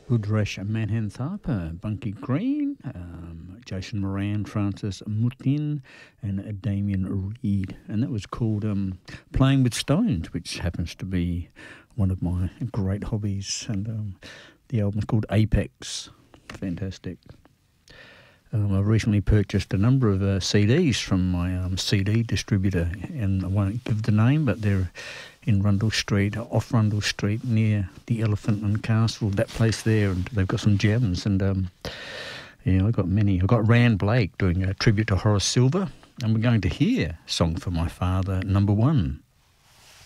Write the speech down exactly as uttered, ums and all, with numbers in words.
Udrash Manhantharpa, Bunky Green, um, Jason Moran, Francis Mutin, and uh, Damien Reed. And that was called um, Playing with Stones, which happens to be one of my great hobbies. And um, the album's called Apex. Fantastic. Um, I recently purchased a number of uh, C Ds from my um, C D distributor, and I won't give the name, but they're in Rundle Street, off Rundle Street, near the Elephant and Castle, that place there, and they've got some gems. And um, yeah, I got many. I got Rand Blake doing a tribute to Horace Silver, and we're going to hear "Song for My Father" number one.